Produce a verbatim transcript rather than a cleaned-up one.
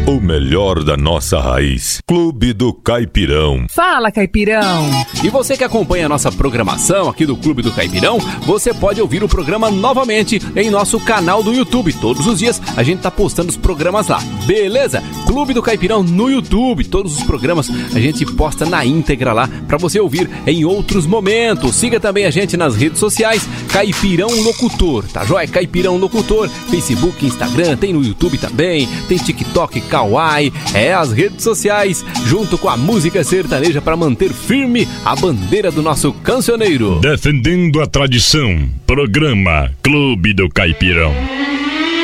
O melhor da nossa raiz. Clube do Caipirão. Fala, Caipirão! E você que acompanha a nossa programação aqui do Clube do Caipirão, você pode ouvir o programa novamente em nosso canal do YouTube. Todos os dias a gente tá postando os programas lá, beleza? Clube do Caipirão no YouTube. Todos os programas a gente posta na íntegra lá para você ouvir em outros momentos. Siga também a gente nas redes sociais, Caipirão Locutor, tá joia? Caipirão Locutor, Facebook, Instagram, tem no YouTube também, tem TikTok, Kawaii, é as redes sociais, junto com a música sertaneja para manter firme a bandeira do nosso cancioneiro. Defendendo a tradição, programa Clube do Caipirão.